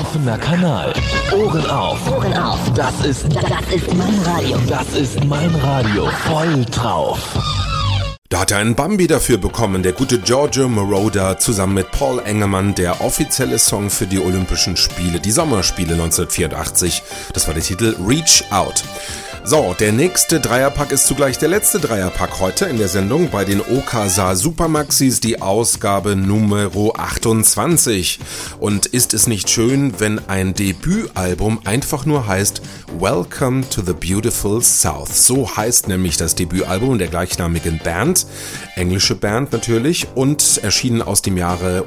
Offener Kanal. Ohren auf. Ohren auf. Das ist mein Radio. Das ist mein Radio. Voll drauf. Da hat er einen Bambi dafür bekommen, der gute Giorgio Moroder zusammen mit Paul Engemann, der offizielle Song für die Olympischen Spiele, die Sommerspiele 1984. Das war der Titel Reach Out. So, der nächste Dreierpack ist zugleich der letzte Dreierpack heute in der Sendung bei den Okasa Supermaxis, die Ausgabe Nummer 28. Und ist es nicht schön, wenn ein Debütalbum einfach nur heißt Welcome to the Beautiful South? So heißt nämlich das Debütalbum der gleichnamigen Band, englische Band natürlich, und erschienen im Jahre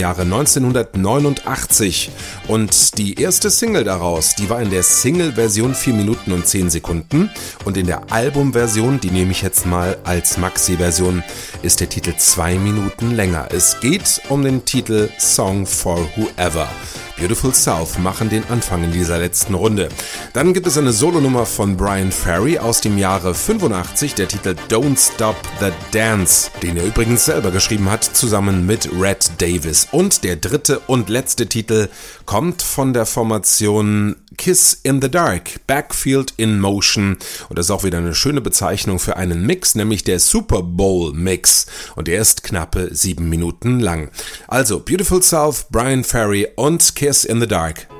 1989. Und die erste Single daraus, die war in der Single-Version 4 Minuten und 10 Sekunden. Und in der Albumversion, die nehme ich jetzt mal als Maxi-Version, ist der Titel 2 Minuten länger. Es geht um den Titel Song for Whoever. Beautiful South machen den Anfang in dieser letzten Runde. Dann gibt es eine Solonummer von Bryan Ferry aus dem Jahre 85, der Titel Don't Stop the Dance, den er übrigens selber geschrieben hat, zusammen mit Red Davis. Und der dritte und letzte Titel kommt von der Formation Kiss in the Dark, Backfield in Motion. Und das ist auch wieder eine schöne Bezeichnung für einen Mix, nämlich der Super Bowl Mix. Und der ist knappe 7 Minuten lang. Also Beautiful South, Bryan Ferry und Kiss in the Dark.